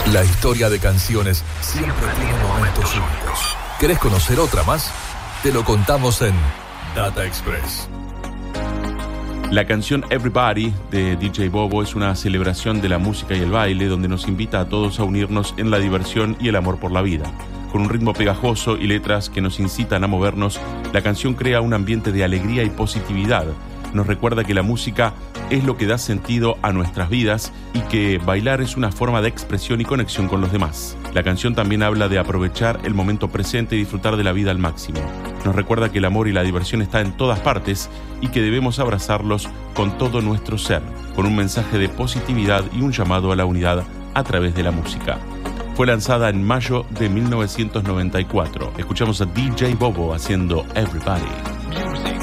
La historia de canciones siempre tiene momentos únicos. ¿Querés conocer otra más? Te lo contamos en Data Express. La canción Everybody de DJ Bobo es una celebración de la música y el baile donde nos invita a todos a unirnos en la diversión y el amor por la vida. Con un ritmo pegajoso y letras que nos incitan a movernos, la canción crea un ambiente de alegría y positividad. Nos recuerda que la música es lo que da sentido a nuestras vidas y que bailar es una forma de expresión y conexión con los demás. La canción también habla de aprovechar el momento presente y disfrutar de la vida al máximo. Nos recuerda que el amor y la diversión están en todas partes y que debemos abrazarlos con todo nuestro ser, con un mensaje de positividad y un llamado a la unidad a través de la música. Fue lanzada en mayo de 1994. Escuchamos a DJ Bobo haciendo Everybody.